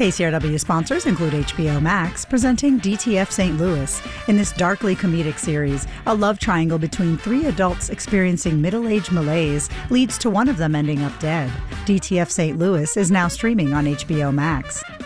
KCRW sponsors include HBO Max, presenting DTF St. Louis. In this darkly comedic series, a love triangle between three adults experiencing middle-aged malaise leads to one of them ending up dead. DTF St. Louis is now streaming on HBO Max.